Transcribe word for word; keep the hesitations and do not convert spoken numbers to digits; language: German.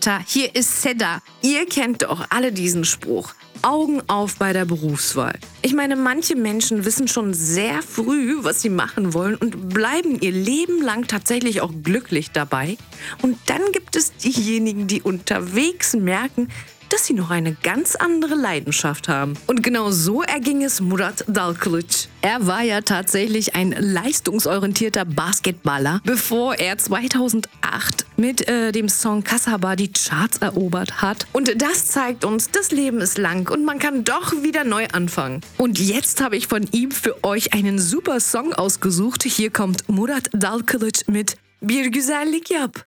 Ta, hier ist Seda. Ihr kennt doch alle diesen Spruch. Augen auf bei der Berufswahl. Ich meine, manche Menschen wissen schon sehr früh, was sie machen wollen und bleiben ihr Leben lang tatsächlich auch glücklich dabei. Und dann gibt es diejenigen, die unterwegs merken, dass sie noch eine ganz andere Leidenschaft haben. Und genau so erging es Murat Dalkılıç. Er war ja tatsächlich ein leistungsorientierter Basketballer, bevor er zweitausendacht mit äh, dem Song Kasaba die Charts erobert hat. Und das zeigt uns, das Leben ist lang und man kann doch wieder neu anfangen. Und jetzt habe ich von ihm für euch einen super Song ausgesucht. Hier kommt Murat Dalkılıç mit Bir Güzellik Yap.